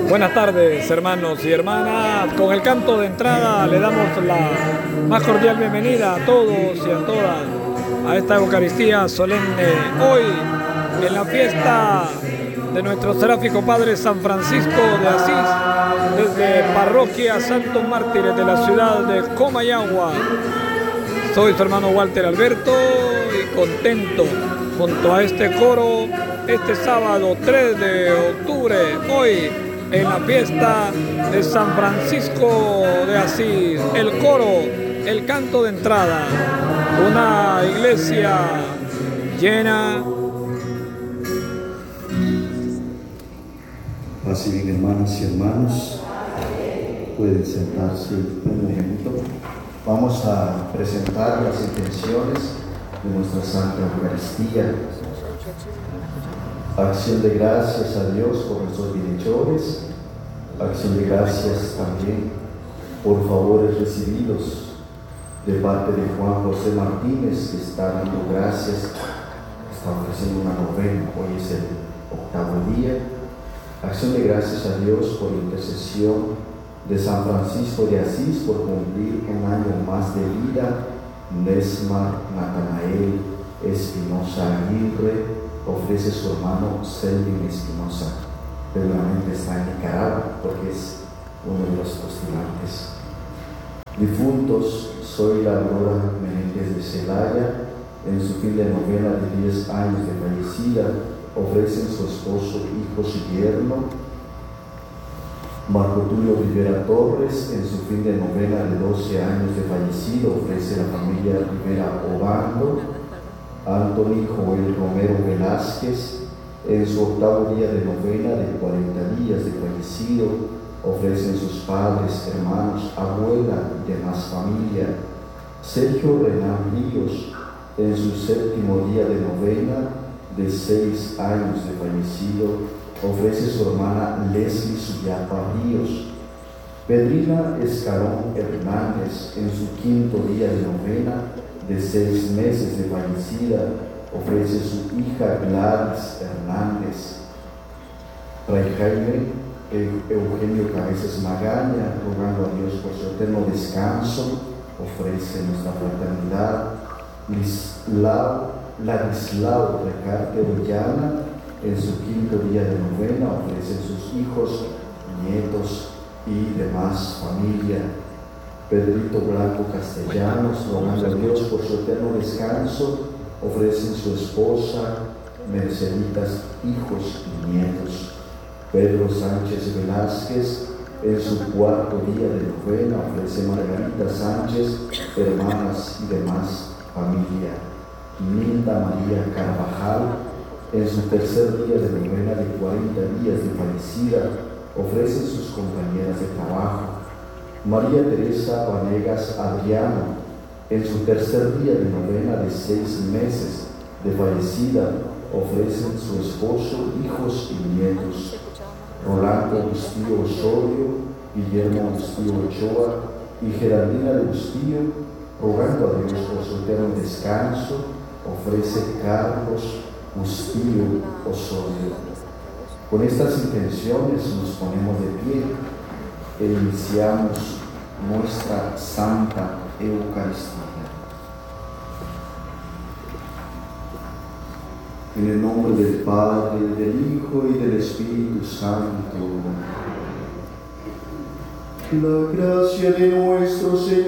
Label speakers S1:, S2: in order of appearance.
S1: Buenas tardes, hermanos y hermanas. Con el canto de entrada le damos la más cordial bienvenida a todos y a todas a esta Eucaristía solemne hoy en la fiesta de nuestro seráfico Padre San Francisco de Asís, desde Parroquia Santos Mártires de la ciudad de Comayagua. Soy su hermano Walter Alberto y contento junto a este coro este sábado 3 de octubre, hoy en la fiesta de San Francisco de Asís. El coro, el canto de entrada, una iglesia llena.
S2: Así bien, hermanas y hermanos, pueden sentarse un momento. Vamos a presentar las intenciones de nuestra Santa Eucaristía. Acción de gracias a Dios por nuestros bienhechores. Acción de gracias también por favores recibidos de parte de Juan José Martínez, que está dando gracias, está ofreciendo una novena. Hoy es el 8º día. Acción de gracias a Dios por la intercesión de San Francisco de Asís por cumplir un año más de vida. Nesma Natanael Espinosa Aguirre ofrece su hermano Selvin Espinosa, pero realmente está en Nicaragua porque es uno de los postulantes. Difuntos: Zoila Aurora Menéndez de Celaya, en su fin de novena de 10 años de fallecida, ofrecen su esposo, hijos y yerno. Marco Tulio Rivera Torres, en su fin de novena de 12 años de fallecido, ofrece la familia Rivera Obando. Anthony Joel Romero Velázquez, en su 8º día de novena de 40 días de fallecido, ofrecen sus padres, hermanos, abuela y demás familia. Sergio Renán Ríos, en su 7º día de novena de 6 años de fallecido, ofrece su hermana Leslie Suyapa Ríos. Pedrina Escarón Hernández, en su 5º día de novena de 6 meses de fallecida, ofrece su hija Gladys Hernández. Fray Jaime Eugenio Cabezas Magaña, rogando a Dios por su eterno descanso, ofrece nuestra fraternidad. Ladislao Recarte Orellana, en su 5º día de novena, ofrece sus hijos, nietos y demás familia. Pedrito Blanco Castellanos, rogando a Dios por su eterno descanso, ofrecen su esposa, Merceditas, hijos y nietos. Pedro Sánchez Velázquez, en su 4º día de novena, ofrece Margarita Sánchez, hermanas y demás familia. Linda María Carvajal, en su 3er día de novena de 40 días de fallecida, ofrece sus compañeras de trabajo. María Teresa Vanegas Adriano, en su 3er día de novena de 6 meses de fallecida, ofrecen su esposo, hijos y nietos. Rolando Bustillo Osorio, Guillermo Bustillo Ochoa y Geraldina de Bustillo, rogando a Dios por su eterno descanso, ofrece Carlos Bustillo Osorio. Con estas intenciones nos ponemos de pie e iniciamos nuestra Santa Eucaristía. En el nombre del Padre, del Hijo y del Espíritu Santo. La gracia de nuestro Señor